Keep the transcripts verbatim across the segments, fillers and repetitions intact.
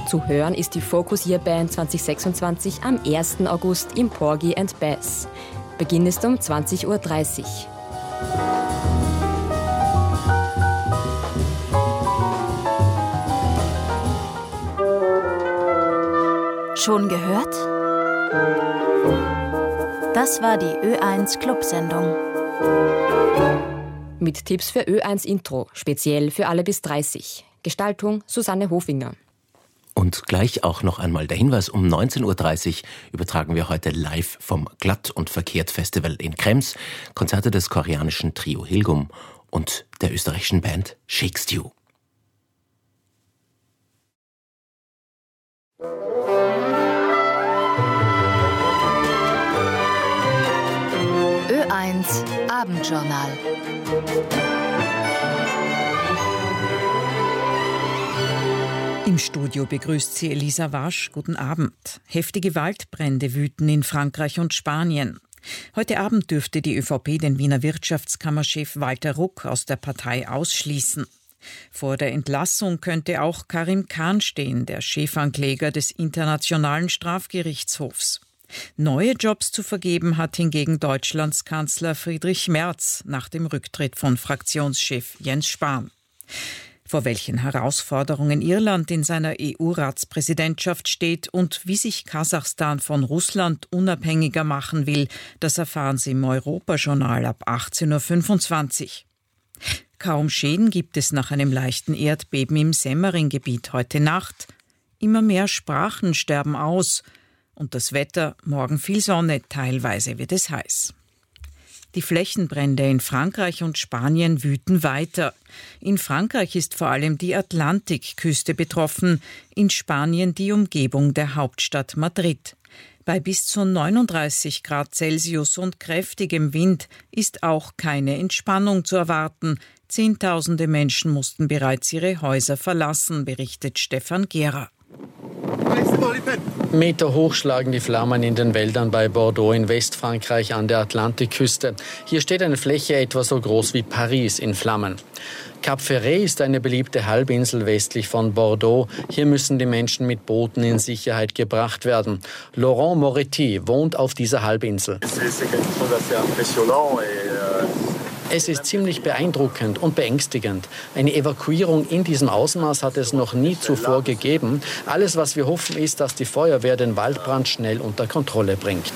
Zu hören ist die Focus Year Band zwanzig sechsundzwanzig am ersten August im Porgy and Bess. Beginn ist um zwanzig Uhr dreißig. Schon gehört? Das war die Ö eins Clubsendung. Mit Tipps für Ö eins Intro, speziell für alle bis dreißig. Gestaltung Susanne Hofinger. Und gleich auch noch einmal der Hinweis, um neunzehn Uhr dreißig übertragen wir heute live vom Glatt und Verkehrt Festival in Krems Konzerte des koreanischen Trio Hilgum und der österreichischen Band Shake Stew. Ö eins Abendjournal. Im Studio begrüßt sie Elisa Wasch. Guten Abend. Heftige Waldbrände wüten in Frankreich und Spanien. Heute Abend dürfte die ÖVP den Wiener Wirtschaftskammerchef Walter Ruck aus der Partei ausschließen. Vor der Entlassung könnte auch Karim Khan stehen, der Chefankläger des Internationalen Strafgerichtshofs. Neue Jobs zu vergeben hat hingegen Deutschlands Kanzler Friedrich Merz nach dem Rücktritt von Fraktionschef Jens Spahn. Vor welchen Herausforderungen Irland in seiner E U-Ratspräsidentschaft steht und wie sich Kasachstan von Russland unabhängiger machen will, das erfahren Sie im Europajournal ab achtzehn Uhr fünfundzwanzig. Kaum Schäden gibt es nach einem leichten Erdbeben im Semmering-Gebiet heute Nacht. Immer mehr Sprachen sterben aus. Und das Wetter, morgen viel Sonne, teilweise wird es heiß. Die Flächenbrände in Frankreich und Spanien wüten weiter. In Frankreich ist vor allem die Atlantikküste betroffen, in Spanien die Umgebung der Hauptstadt Madrid. Bei bis zu neununddreißig Grad Celsius und kräftigem Wind ist auch keine Entspannung zu erwarten. Zehntausende Menschen mussten bereits ihre Häuser verlassen, berichtet Stefan Gera. Meter hoch schlagen die Flammen in den Wäldern bei Bordeaux in Westfrankreich an der Atlantikküste. Hier steht eine Fläche etwa so groß wie Paris in Flammen. Cap Ferret ist eine beliebte Halbinsel westlich von Bordeaux. Hier müssen die Menschen mit Booten in Sicherheit gebracht werden. Laurent Moretti wohnt auf dieser Halbinsel. Es ist ziemlich beeindruckend und beängstigend. Eine Evakuierung in diesem Ausmaß hat es noch nie zuvor gegeben. Alles, was wir hoffen, ist, dass die Feuerwehr den Waldbrand schnell unter Kontrolle bringt.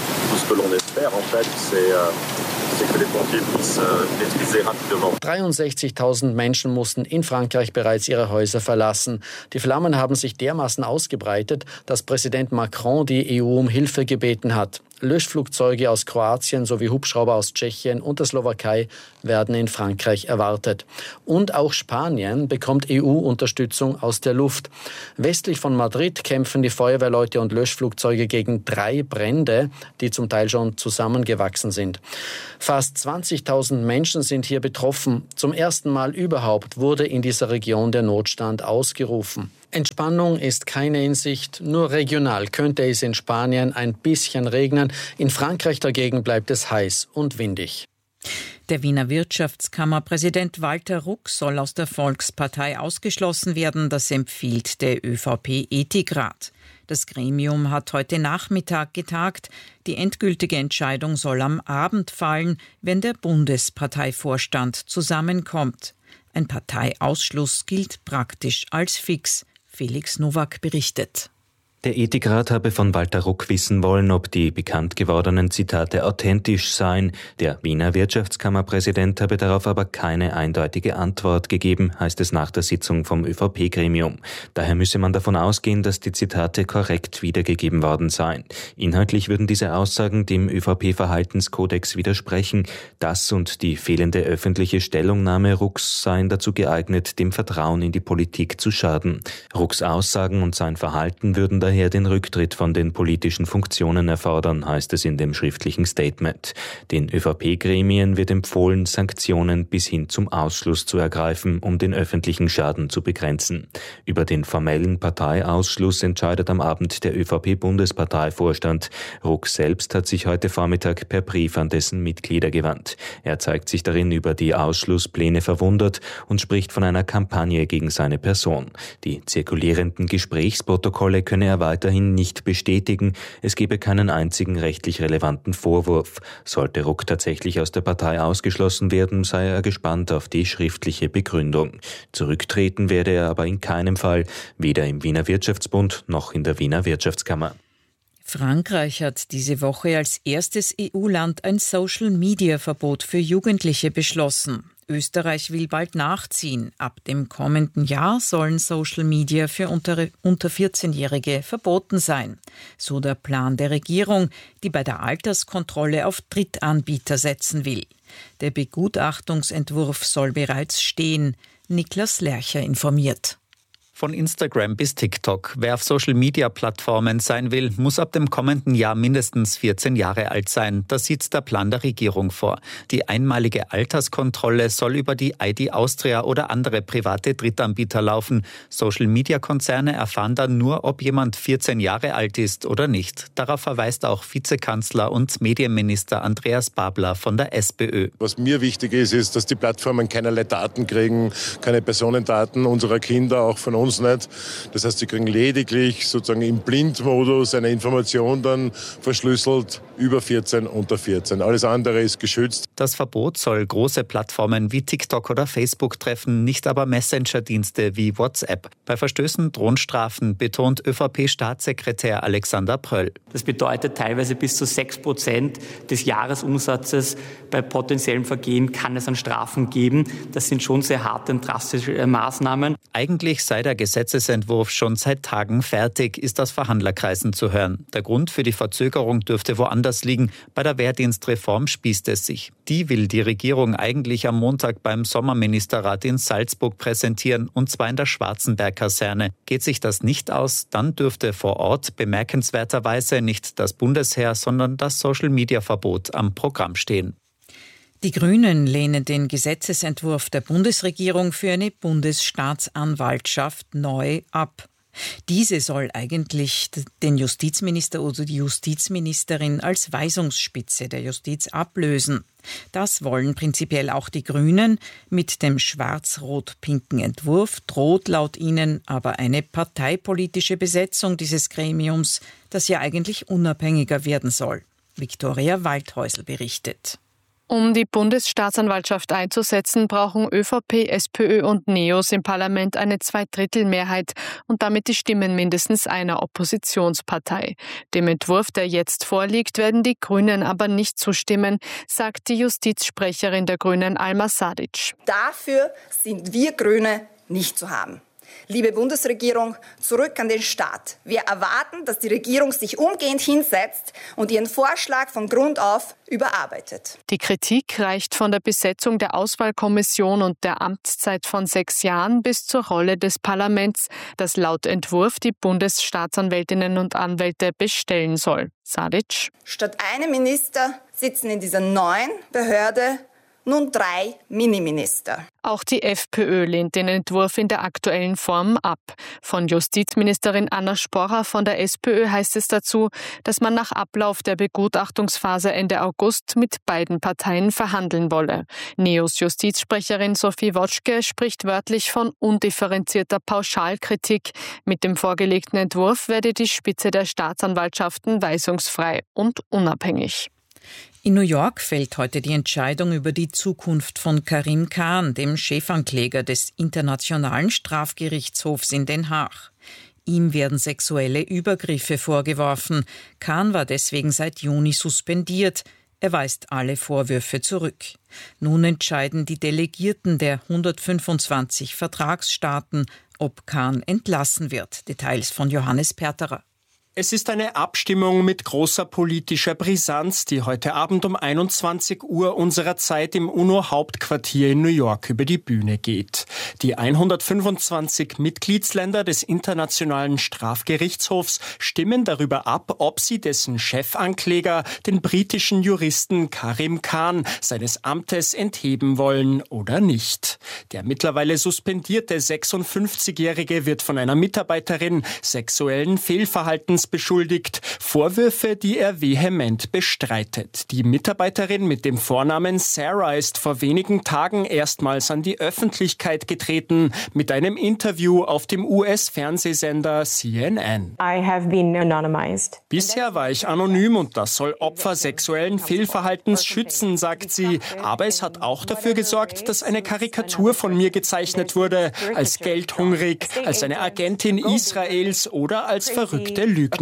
dreiundsechzigtausend Menschen mussten in Frankreich bereits ihre Häuser verlassen. Die Flammen haben sich dermaßen ausgebreitet, dass Präsident Macron die E U um Hilfe gebeten hat. Löschflugzeuge aus Kroatien sowie Hubschrauber aus Tschechien und der Slowakei werden in Frankreich erwartet. Und auch Spanien bekommt E U-Unterstützung aus der Luft. Westlich von Madrid kämpfen die Feuerwehrleute und Löschflugzeuge gegen drei Brände, die zum Teil schon zusammengewachsen sind. Fast zwanzigtausend Menschen sind hier betroffen. Zum ersten Mal überhaupt wurde in dieser Region der Notstand ausgerufen. Entspannung ist keine in Sicht, nur regional könnte es in Spanien ein bisschen regnen. In Frankreich dagegen bleibt es heiß und windig. Der Wiener Wirtschaftskammerpräsident Walter Ruck soll aus der Volkspartei ausgeschlossen werden, das empfiehlt der ÖVP-Ethikrat. Das Gremium hat heute Nachmittag getagt. Die endgültige Entscheidung soll am Abend fallen, wenn der Bundesparteivorstand zusammenkommt. Ein Parteiausschluss gilt praktisch als fix. Felix Nowak berichtet. Der Ethikrat habe von Walter Ruck wissen wollen, ob die bekannt gewordenen Zitate authentisch seien. Der Wiener Wirtschaftskammerpräsident habe darauf aber keine eindeutige Antwort gegeben, heißt es nach der Sitzung vom ÖVP-Gremium. Daher müsse man davon ausgehen, dass die Zitate korrekt wiedergegeben worden seien. Inhaltlich würden diese Aussagen dem ÖVP-Verhaltenskodex widersprechen. Das und die fehlende öffentliche Stellungnahme Rucks seien dazu geeignet, dem Vertrauen in die Politik zu schaden. Rucks Aussagen und sein Verhalten würden daher daher den Rücktritt von den politischen Funktionen erfordern, heißt es in dem schriftlichen Statement. Den ÖVP-Gremien wird empfohlen, Sanktionen bis hin zum Ausschluss zu ergreifen, um den öffentlichen Schaden zu begrenzen. Über den formellen Parteiausschluss entscheidet am Abend der ÖVP-Bundesparteivorstand. Ruck selbst hat sich heute Vormittag per Brief an dessen Mitglieder gewandt. Er zeigt sich darin über die Ausschlusspläne verwundert und spricht von einer Kampagne gegen seine Person. Die zirkulierenden Gesprächsprotokolle könne er weiterhin nicht bestätigen. Es gebe keinen einzigen rechtlich relevanten Vorwurf. Sollte Ruck tatsächlich aus der Partei ausgeschlossen werden, sei er gespannt auf die schriftliche Begründung. Zurücktreten werde er aber in keinem Fall, weder im Wiener Wirtschaftsbund noch in der Wiener Wirtschaftskammer. Frankreich hat diese Woche als erstes E U-Land ein Social-Media-Verbot für Jugendliche beschlossen. Österreich will bald nachziehen. Ab dem kommenden Jahr sollen Social Media für unter, unter vierzehnjährige verboten sein. So der Plan der Regierung, die bei der Alterskontrolle auf Drittanbieter setzen will. Der Begutachtungsentwurf soll bereits stehen. Niklas Lercher informiert. Von Instagram bis TikTok. Wer auf Social-Media-Plattformen sein will, muss ab dem kommenden Jahr mindestens vierzehn Jahre alt sein. Das sieht der Plan der Regierung vor. Die einmalige Alterskontrolle soll über die I D Austria oder andere private Drittanbieter laufen. Social-Media-Konzerne erfahren dann nur, ob jemand vierzehn Jahre alt ist oder nicht. Darauf verweist auch Vizekanzler und Medienminister Andreas Babler von der SPÖ. Was mir wichtig ist, ist, dass die Plattformen keinerlei Daten kriegen, keine Personendaten unserer Kinder, auch von uns nicht. Das heißt, sie kriegen lediglich sozusagen im Blindmodus eine Information dann verschlüsselt über vierzehn, unter vierzehn. Alles andere ist geschützt. Das Verbot soll große Plattformen wie TikTok oder Facebook treffen, nicht aber Messenger-Dienste wie WhatsApp. Bei Verstößen drohen Strafen, betont ÖVP-Staatssekretär Alexander Pröll. Das bedeutet teilweise bis zu sechs Prozent des Jahresumsatzes. Bei potenziellen Vergehen kann es an Strafen geben. Das sind schon sehr harte und drastische Maßnahmen. Eigentlich sei der Gesetzesentwurf schon seit Tagen fertig, ist aus Verhandlerkreisen zu hören. Der Grund für die Verzögerung dürfte woanders liegen. Bei der Wehrdienstreform spießt es sich. Die will die Regierung eigentlich am Montag beim Sommerministerrat in Salzburg präsentieren, und zwar in der Schwarzenberg-Kaserne. Geht sich das nicht aus, dann dürfte vor Ort bemerkenswerterweise nicht das Bundesheer, sondern das Social-Media-Verbot am Programm stehen. Die Grünen lehnen den Gesetzesentwurf der Bundesregierung für eine Bundesstaatsanwaltschaft neu ab. Diese soll eigentlich den Justizminister oder die Justizministerin als Weisungsspitze der Justiz ablösen. Das wollen prinzipiell auch die Grünen. Mit dem schwarz-rot-pinken Entwurf droht laut ihnen aber eine parteipolitische Besetzung dieses Gremiums, das ja eigentlich unabhängiger werden soll. Viktoria Waldhäusl berichtet. Um die Bundesstaatsanwaltschaft einzusetzen, brauchen ÖVP, SPÖ und NEOS im Parlament eine Zweidrittelmehrheit und damit die Stimmen mindestens einer Oppositionspartei. Dem Entwurf, der jetzt vorliegt, werden die Grünen aber nicht zustimmen, sagt die Justizsprecherin der Grünen Alma Sadic. Dafür sind wir Grüne nicht zu haben. Liebe Bundesregierung, zurück an den Staat. Wir erwarten, dass die Regierung sich umgehend hinsetzt und ihren Vorschlag von Grund auf überarbeitet. Die Kritik reicht von der Besetzung der Auswahlkommission und der Amtszeit von sechs Jahren bis zur Rolle des Parlaments, das laut Entwurf die Bundesstaatsanwältinnen und Anwälte bestellen soll. Sadic. Statt einem Minister sitzen in dieser neuen Behörde nun drei Miniminister. Auch die FPÖ lehnt den Entwurf in der aktuellen Form ab. Von Justizministerin Anna Sporrer von der SPÖ heißt es dazu, dass man nach Ablauf der Begutachtungsphase Ende August mit beiden Parteien verhandeln wolle. NEOS Justizsprecherin Sophie Wotschke spricht wörtlich von undifferenzierter Pauschalkritik. Mit dem vorgelegten Entwurf werde die Spitze der Staatsanwaltschaften weisungsfrei und unabhängig. In New York fällt heute die Entscheidung über die Zukunft von Karim Khan, dem Chefankläger des Internationalen Strafgerichtshofs in Den Haag. Ihm werden sexuelle Übergriffe vorgeworfen. Khan war deswegen seit Juni suspendiert. Er weist alle Vorwürfe zurück. Nun entscheiden die Delegierten der hundertfünfundzwanzig Vertragsstaaten, ob Khan entlassen wird. Details von Johannes Perterer. Es ist eine Abstimmung mit großer politischer Brisanz, die heute Abend um einundzwanzig Uhr unserer Zeit im UNO-Hauptquartier in New York über die Bühne geht. Die hundertfünfundzwanzig Mitgliedsländer des Internationalen Strafgerichtshofs stimmen darüber ab, ob sie dessen Chefankläger, den britischen Juristen Karim Khan, seines Amtes entheben wollen oder nicht. Der mittlerweile suspendierte sechsundfünfzigjährige wird von einer Mitarbeiterin sexuellen Fehlverhaltens beschuldigt, Vorwürfe, die er vehement bestreitet. Die Mitarbeiterin mit dem Vornamen Sarah ist vor wenigen Tagen erstmals an die Öffentlichkeit getreten mit einem Interview auf dem U S-Fernsehsender C N N. I have been anonymized. Bisher war ich anonym und das soll Opfer sexuellen Fehlverhaltens schützen, sagt sie. Aber es hat auch dafür gesorgt, dass eine Karikatur von mir gezeichnet wurde, als geldhungrig, als eine Agentin Israels oder als verrückte Lügnerin.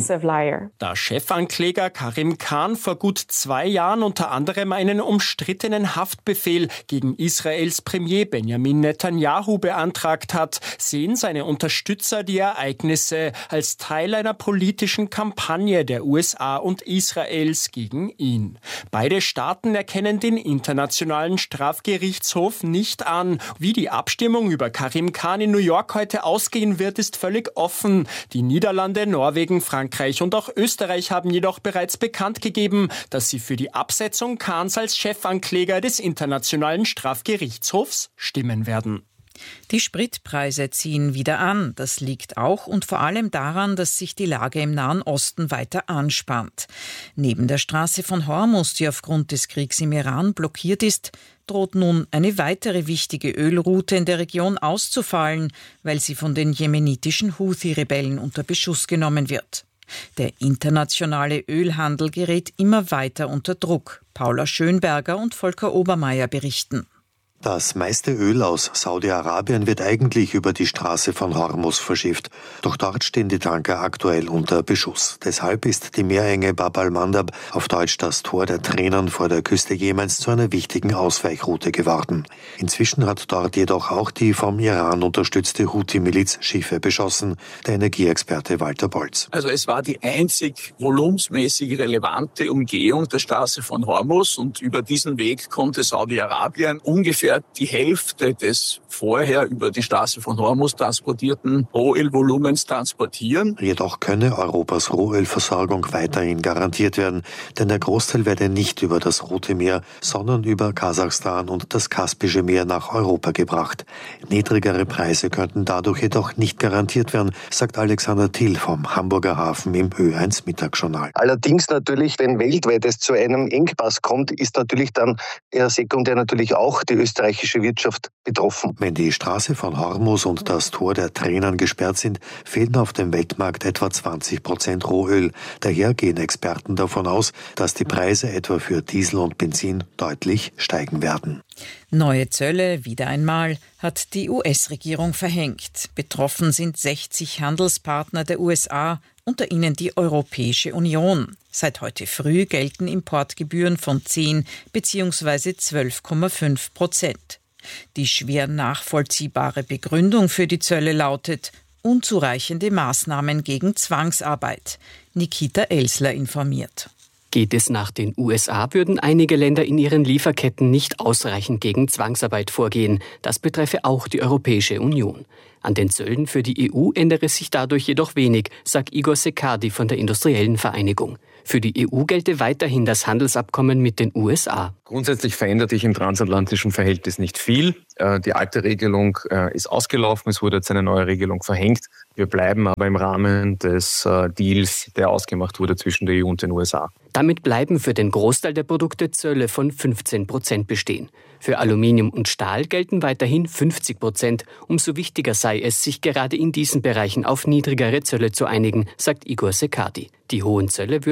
Da Chefankläger Karim Khan vor gut zwei Jahren unter anderem einen umstrittenen Haftbefehl gegen Israels Premier Benjamin Netanyahu beantragt hat, sehen seine Unterstützer die Ereignisse als Teil einer politischen Kampagne der U S A und Israels gegen ihn. Beide Staaten erkennen den Internationalen Strafgerichtshof nicht an. Wie die Abstimmung über Karim Khan in New York heute ausgehen wird, ist völlig offen. Die Niederlande, Norwegen, Frankreich und auch Österreich haben jedoch bereits bekannt gegeben, dass sie für die Absetzung Khans als Chefankläger des Internationalen Strafgerichtshofs stimmen werden. Die Spritpreise ziehen wieder an. Das liegt auch und vor allem daran, dass sich die Lage im Nahen Osten weiter anspannt. Neben der Straße von Hormuz, die aufgrund des Kriegs im Iran blockiert ist, droht nun eine weitere wichtige Ölroute in der Region auszufallen, weil sie von den jemenitischen Houthi-Rebellen unter Beschuss genommen wird. Der internationale Ölhandel gerät immer weiter unter Druck. Paula Schönberger und Volker Obermeier berichten. Das meiste Öl aus Saudi-Arabien wird eigentlich über die Straße von Hormuz verschifft. Doch dort stehen die Tanker aktuell unter Beschuss. Deshalb ist die Meerenge Bab al-Mandab, auf Deutsch das Tor der Tränen vor der Küste Jemens, zu einer wichtigen Ausweichroute geworden. Inzwischen hat dort jedoch auch die vom Iran unterstützte Houthi-Miliz Schiffe beschossen, der Energieexperte Walter Bolz. Also es war die einzig volumensmäßig relevante Umgehung der Straße von Hormuz und über diesen Weg konnte Saudi-Arabien ungefähr die Hälfte des vorher über die Straße von Hormuz transportierten Rohölvolumens transportieren. Jedoch könne Europas Rohölversorgung weiterhin garantiert werden, denn der Großteil werde nicht über das Rote Meer, sondern über Kasachstan und das Kaspische Meer nach Europa gebracht. Niedrigere Preise könnten dadurch jedoch nicht garantiert werden, sagt Alexander Thiel vom Hamburger Hafen im Ö eins Mittagsjournal. Allerdings natürlich, wenn weltweit es zu einem Engpass kommt, ist natürlich dann eher sekundär natürlich auch die österreichische Wirtschaft betroffen. Wenn die Straße von Hormuz und das Tor der Tränen gesperrt sind, fehlen auf dem Weltmarkt etwa zwanzig Prozent Rohöl. Daher gehen Experten davon aus, dass die Preise etwa für Diesel und Benzin deutlich steigen werden. Neue Zölle, wieder einmal, hat die U S-Regierung verhängt. Betroffen sind sechzig Handelspartner der U S A, unter ihnen die Europäische Union. Seit heute früh gelten Importgebühren von zehn bzw. zwölf Komma fünf Prozent. Die schwer nachvollziehbare Begründung für die Zölle lautet unzureichende Maßnahmen gegen Zwangsarbeit. Nikita Elsler informiert. Geht es nach den U S A, würden einige Länder in ihren Lieferketten nicht ausreichend gegen Zwangsarbeit vorgehen. Das betreffe auch die Europäische Union. An den Zöllen für die E U ändere sich dadurch jedoch wenig, sagt Igor Sekardi von der Industriellen Vereinigung. Für die E U gelte weiterhin das Handelsabkommen mit den U S A. Grundsätzlich verändert sich im transatlantischen Verhältnis nicht viel. Die alte Regelung ist ausgelaufen, es wurde jetzt eine neue Regelung verhängt. Wir bleiben aber im Rahmen des Deals, der ausgemacht wurde zwischen der E U und den U S A. Damit bleiben für den Großteil der Produkte Zölle von fünfzehn Prozent bestehen. Für Aluminium und Stahl gelten weiterhin fünfzig Prozent. Umso wichtiger sei es, sich gerade in diesen Bereichen auf niedrigere Zölle zu einigen, sagt Igor Sekardi. Die hohen Zölle würden